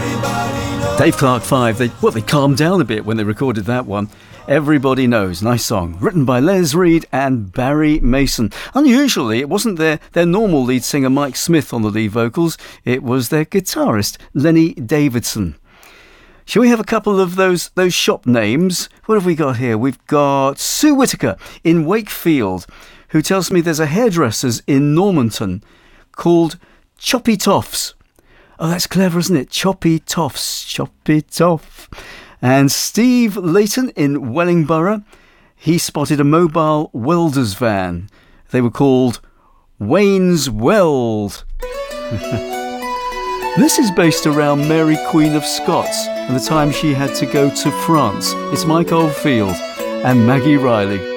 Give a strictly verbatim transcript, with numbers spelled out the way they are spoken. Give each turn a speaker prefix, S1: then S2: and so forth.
S1: Dave Clark Five, they, well, they calmed down a bit when they recorded that one. Everybody Knows, nice song, written by Les Reed and Barry Mason. Unusually, it wasn't their, their normal lead singer Mike Smith on the lead vocals, it was their guitarist Lenny Davidson. Shall we have a couple of those those shop names? What have we got here? We've got Sue Whitaker in Wakefield, who tells me there's a hairdresser's in Normanton called Choppy Toffs. Oh, that's clever, isn't it? Choppy Toffs, Choppy Toff. And Steve Layton in Wellingborough, he spotted a mobile welder's van. They were called Wayne's Weld. This is based around Mary Queen of Scots and the time she had to go to France. It's Mike Oldfield and Maggie Riley.